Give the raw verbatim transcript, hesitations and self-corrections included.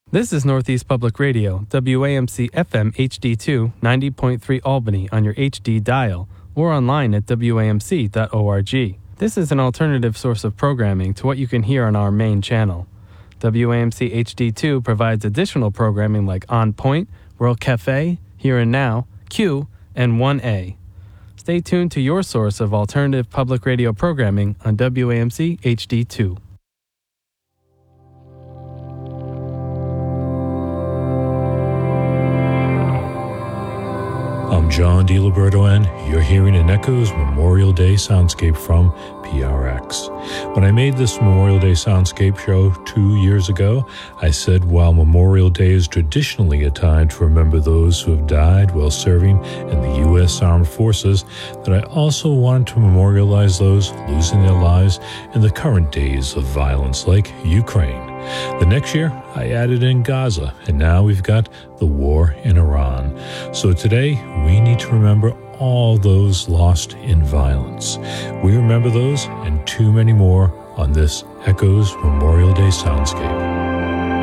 This is Northeast Public Radio, W A M C F M H D two, ninety point three Albany on your H D dial, or online at W A M C dot org. This is an alternative source of programming to what you can hear on our main channel. W A M C H D two provides additional programming like On Point, World Cafe, Here and Now, Q, and one A. Stay tuned to your source of alternative public radio programming on W A M C H D two. I'm John DiLiberto, and you're hearing an Echoes Memorial Day soundscape from P R X. When I made this Memorial Day soundscape show two years ago, I said while Memorial Day is traditionally a time to remember those who have died while serving in the U S Armed Forces, that I also wanted to memorialize those losing their lives in the current days of violence like Ukraine. The next year, I added in Gaza, and now we've got the war in Iran. So today, we need to remember all those lost in violence. We remember those and too many more on this Echoes Memorial Day Soundscape.